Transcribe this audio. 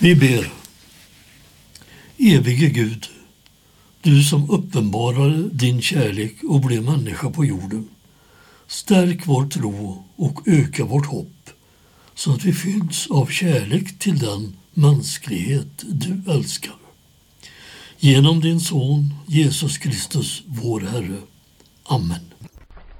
Vi ber. Evige Gud, du som uppenbarade din kärlek och blev människa på jorden. Stärk vår tro och öka vårt hopp så att vi fylls av kärlek till den mänsklighet du älskar. Genom din son Jesus Kristus, vår Herre. Amen.